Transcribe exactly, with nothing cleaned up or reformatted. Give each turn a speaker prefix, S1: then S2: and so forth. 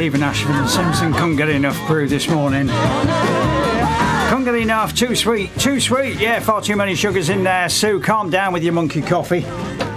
S1: Stephen Ashford and Simpson. Couldn't get enough brew this morning. Couldn't get enough. Too sweet. Too sweet. Yeah, far too many sugars in there. Sue, calm down with your monkey coffee.